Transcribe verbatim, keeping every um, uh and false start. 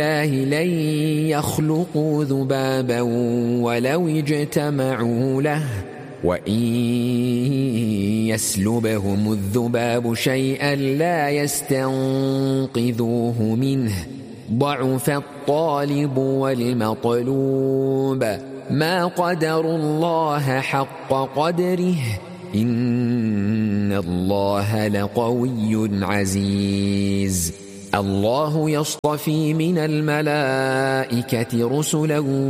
لن يخلقوا ذبابا ولو اجتمعوا له وإن يسلبهم الذباب شيئا لا يستنقذوه منه ضعف الطالب والمطلوب ما قدروا الله حق قدره إن الله لقوي عزيز الله يصطفي من الملائكة رسلا